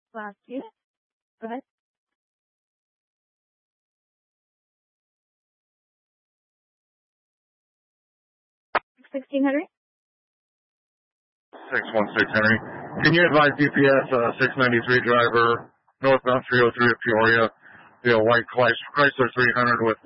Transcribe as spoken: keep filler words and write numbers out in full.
Last unit. Go ahead. sixteen hundred. six one six Henry. Can you advise D P S uh, six ninety-three driver, northbound three oh three of Peoria, the white Chrysler three hundred with